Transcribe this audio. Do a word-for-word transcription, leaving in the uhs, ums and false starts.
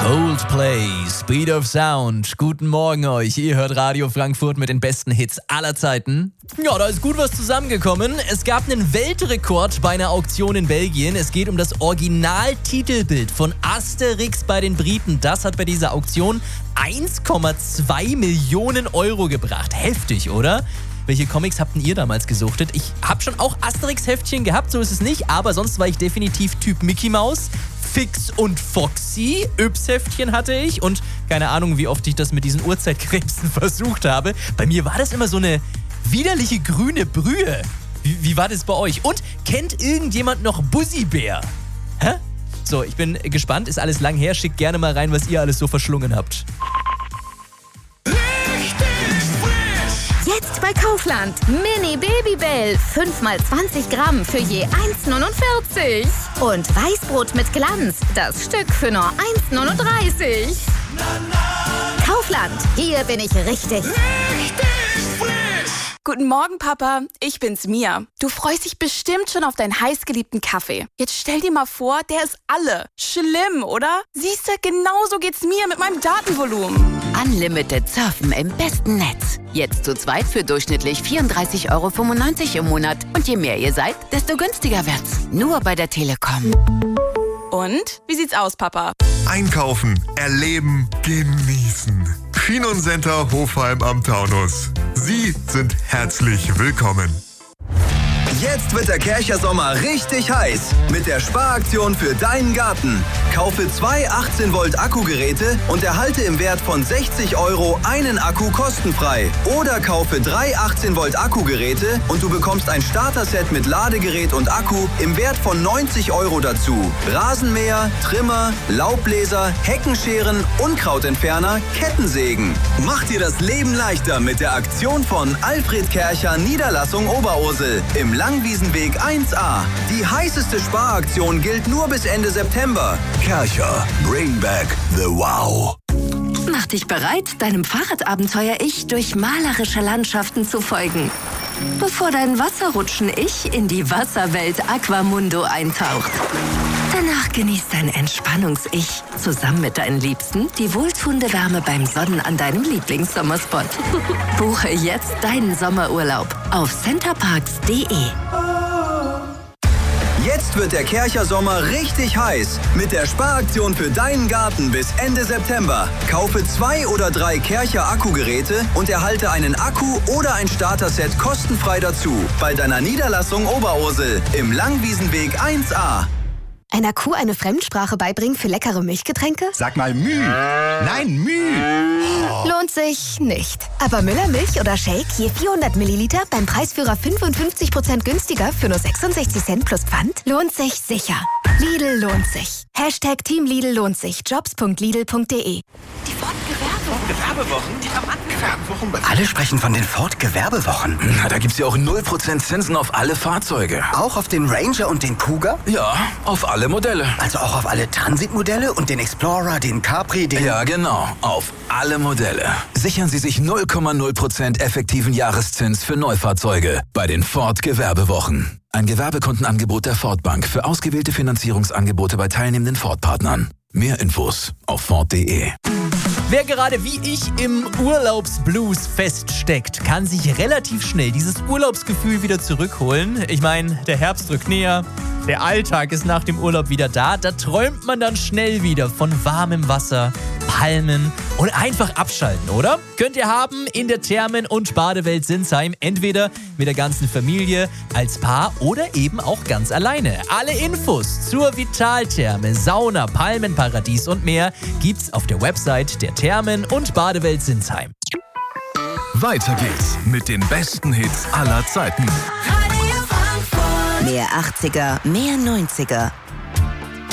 Coldplay, Speed of Sound. Guten Morgen euch. Ihr hört Radio Frankfurt mit den besten Hits aller Zeiten. Ja, da ist gut was zusammengekommen. Es gab einen Weltrekord bei einer Auktion in Belgien. Es geht um das Originaltitelbild von Asterix bei den Briten. Das hat bei dieser Auktion eins Komma zwei Millionen Euro gebracht. Heftig, oder? Welche Comics habt ihr damals gesuchtet? Ich habe schon auch Asterix-Heftchen gehabt, so ist es nicht. Aber sonst war ich definitiv Typ Mickey Mouse. Fix und Foxy, Yps-Heftchen hatte ich und keine Ahnung, wie oft ich das mit diesen Uhrzeitkrebsen versucht habe. Bei mir war das immer so eine widerliche grüne Brühe. Wie, wie war das bei euch? Und kennt irgendjemand noch Buzzybär? Hä? So, ich bin gespannt, ist alles lang her. Schickt gerne mal rein, was ihr alles so verschlungen habt. Jetzt bei Kaufland. Mini Babybell. fünf mal zwanzig Gramm für je eins neunundvierzig. Und Weißbrot mit Glanz. Das Stück für nur eins neununddreißig. Kaufland. Hier bin ich richtig. Richtig frisch. Guten Morgen, Papa. Ich bin's, Mia. Du freust dich bestimmt schon auf deinen heißgeliebten Kaffee. Jetzt stell dir mal vor, der ist alle. Schlimm, oder? Siehste, genauso geht's mir mit meinem Datenvolumen. Unlimited Surfen im besten Netz. Jetzt zu zweit für durchschnittlich vierunddreißig Euro fünfundneunzig im Monat. Und je mehr ihr seid, desto günstiger wird's. Nur bei der Telekom. Und? Wie sieht's aus, Papa? Einkaufen, erleben, genießen. Center Hofheim am Taunus. Sie sind herzlich willkommen. Jetzt wird der Kärcher Sommer richtig heiß mit der Sparaktion für deinen Garten. Kaufe zwei achtzehn Volt Akkugeräte und erhalte im Wert von sechzig Euro einen Akku kostenfrei. Oder kaufe drei achtzehn Volt Akkugeräte und du bekommst ein Starter-Set mit Ladegerät und Akku im Wert von neunzig Euro dazu. Rasenmäher, Trimmer, Laubbläser, Heckenscheren, Unkrautentferner, Kettensägen. Mach dir das Leben leichter mit der Aktion von Alfred Kärcher Niederlassung Oberursel im Langwiesenweg eins a. Die heißeste Sparaktion gilt nur bis Ende September. Kärcher, bring back the wow. Mach dich bereit, deinem Fahrradabenteuer-Ich durch malerische Landschaften zu folgen. Bevor dein Wasserrutschen-Ich in die Wasserwelt Aquamundo eintaucht. Danach genießt dein Entspannungs-Ich zusammen mit deinen Liebsten die wohltuende Wärme beim Sonnen an deinem Lieblingssommerspot. Buche jetzt deinen Sommerurlaub auf centerparks punkt de. Jetzt wird der Kärcher Sommer richtig heiß mit der Sparaktion für deinen Garten bis Ende September. Kaufe zwei oder drei Kärcher Akkugeräte und erhalte einen Akku oder ein Starter-Set kostenfrei dazu bei deiner Niederlassung Oberursel im Langwiesenweg eins a. Einer Kuh eine Fremdsprache beibringen für leckere Milchgetränke? Sag mal Müh. Nein, Müh. Lohnt sich nicht. Aber Müller Milch oder Shake je vierhundert Milliliter beim Preisführer fünfundfünfzig Prozent günstiger für nur sechsundsechzig Cent plus Pfand? Lohnt sich sicher. Lidl lohnt sich. Hashtag Team Lidl lohnt sich. jobs punkt lidl punkt de. Die Ford-Gewerbewochen, die haben angefangen. Alle sprechen von den Ford-Gewerbewochen. Na, da gibt's ja auch null Prozent Zinsen auf alle Fahrzeuge. Auch auf den Ranger und den Kuga? Ja, auf alle Modelle. Also auch auf alle Transitmodelle und den Explorer, den Capri, den... Ja, genau. Auf alle Modelle. Sichern Sie sich null Komma null Prozent effektiven Jahreszins für Neufahrzeuge bei den Ford-Gewerbewochen. Ein Gewerbekundenangebot der Ford Bank für ausgewählte Finanzierungsangebote bei teilnehmenden Ford-Partnern. Mehr Infos auf ford punkt de. Wer gerade wie ich im Urlaubsblues feststeckt, kann sich relativ schnell dieses Urlaubsgefühl wieder zurückholen. Ich meine, der Herbst rückt näher, der Alltag ist nach dem Urlaub wieder da. Da träumt man dann schnell wieder von warmem Wasser, Palmen und einfach abschalten, oder? Könnt ihr haben in der Thermen- und Badewelt Sinsheim, entweder mit der ganzen Familie, als Paar oder eben auch ganz alleine. Alle Infos zur Vitaltherme, Sauna, Palmenparadies und mehr gibt's auf der Website der Thermen- und Badewelt Sinsheim. Weiter geht's mit den besten Hits aller Zeiten. Mehr achtziger, mehr neunziger.